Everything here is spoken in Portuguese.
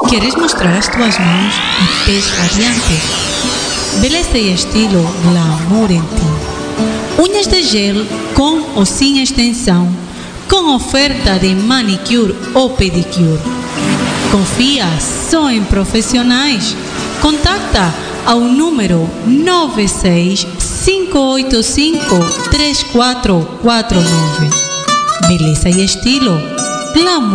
Queres mostrar as tuas mãos e pés radiantes? Beleza e estilo glamour em ti. Unhas de gel com ou sem extensão, com oferta de manicure ou pedicure. Confia só em profissionais. Contacta ao número 965853449. Beleza e estilo glamour.